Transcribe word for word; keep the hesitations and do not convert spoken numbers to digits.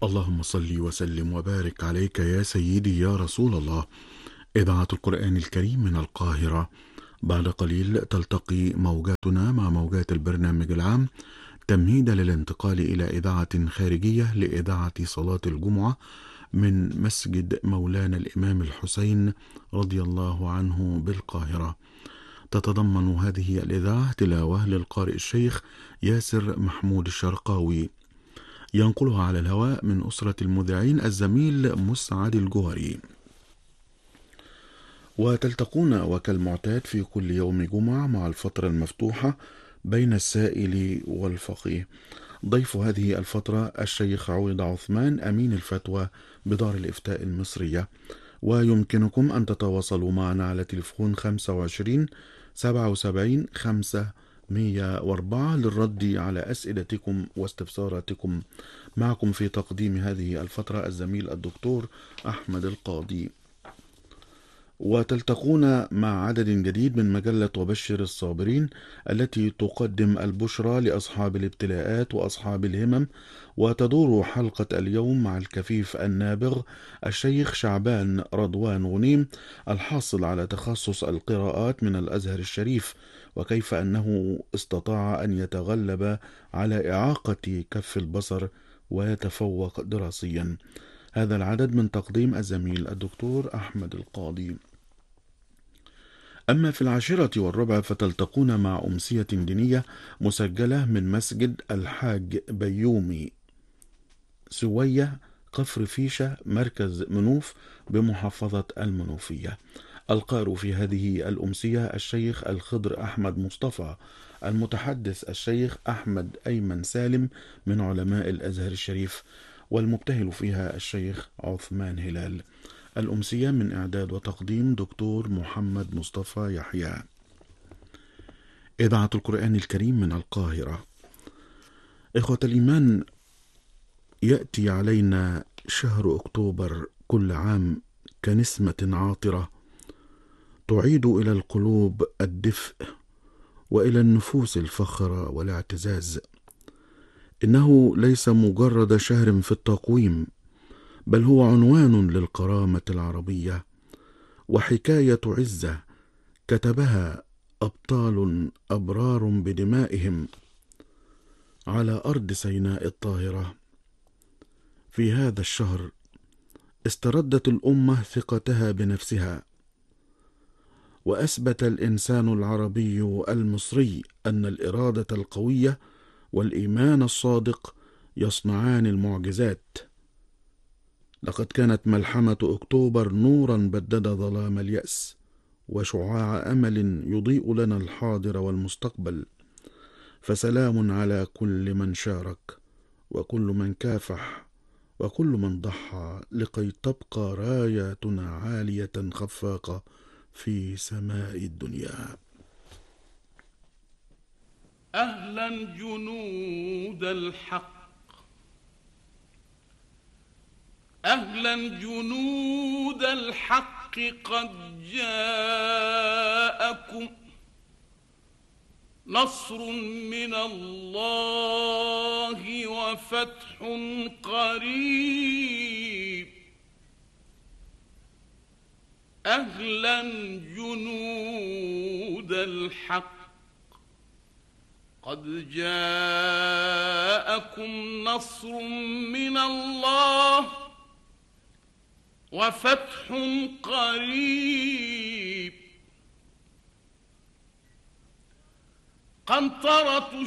اللهم صل وسلم وبارك عليك يا سيدي يا رسول الله. إذاعة القرآن الكريم من القاهرة. بعد قليل تلتقي موجاتنا مع موجات البرنامج العام تمهيدا للانتقال إلى إذاعة خارجية لإذاعة صلاة الجمعة من مسجد مولانا الإمام الحسين رضي الله عنه بالقاهرة. تتضمن هذه الإذاعة تلاوة للقارئ الشيخ ياسر محمود الشرقاوي، ينقلها على الهواء من أسرة المذيعين الزميل مسعد الجوهري. وتلتقون وكالمعتاد في كل يوم جمعة مع الفترة المفتوحة بين السائل والفقيه. ضيف هذه الفترة الشيخ عويض عثمان أمين الفتوى بدار الإفتاء المصرية. ويمكنكم أن تتواصلوا معنا على تليفون خمسة وعشرين سبعة وسبعين خمسة مية وأربعة للرد على أسئلتكم واستفساراتكم. معكم في تقديم هذه الفترة الزميل الدكتور أحمد القاضي. وتلتقون مع عدد جديد من مجلة وبشر الصابرين التي تقدم البشرى لأصحاب الابتلاءات وأصحاب الهمم. وتدور حلقة اليوم مع الكفيف النابغ الشيخ شعبان رضوان غنيم الحاصل على تخصص القراءات من الأزهر الشريف، وكيف أنه استطاع أن يتغلب على إعاقة كف البصر ويتفوق دراسيا. هذا العدد من تقديم الزميل الدكتور أحمد القاضي. أما في العاشرة والربع فتلتقون مع أمسية دينية مسجلة من مسجد الحاج بيومي سوية كفر فيشة مركز منوف بمحافظة المنوفية. القارئ في هذه الأمسية الشيخ الخضر أحمد مصطفى، المتحدث الشيخ أحمد أيمن سالم من علماء الأزهر الشريف، والمبتهل فيها الشيخ عثمان هلال. الأمسية من إعداد وتقديم دكتور محمد مصطفى يحيى. إذاعة القرآن الكريم من القاهرة. إخوة الإيمان، يأتي علينا شهر أكتوبر كل عام كنسمة عاطرة تعيد إلى القلوب الدفء وإلى النفوس الفخر والاعتزاز. إنه ليس مجرد شهر في التقويم، بل هو عنوان للكرامة العربية وحكاية عزة كتبها أبطال أبرار بدمائهم على أرض سيناء الطاهرة. في هذا الشهر استردت الأمة ثقتها بنفسها، وأثبت الإنسان العربي المصري أن الإرادة القوية والإيمان الصادق يصنعان المعجزات. لقد كانت ملحمة أكتوبر نورا بدد ظلام اليأس، وشعاع أمل يضيء لنا الحاضر والمستقبل. فسلام على كل من شارك، وكل من كافح، وكل من ضحى لكي تبقى راياتنا عالية خفاقة في سماء الدنيا. أهلا جنود الحق، أهلا جنود الحق، قد جاءكم نصر من الله وفتح قريب. أهلا جنود الحق، قد جاءكم نصر من الله وفتح قريب. قنطرة